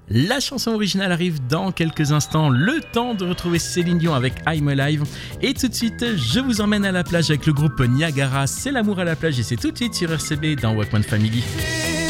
La chanson originale arrive dans quelques instants, le temps de retrouver Céline Dion avec I'm Alive. Et tout de suite, je vous emmène à la plage avec le groupe Niagara. C'est l'amour à la plage et c'est tout de suite sur RCB dans Walkman Family.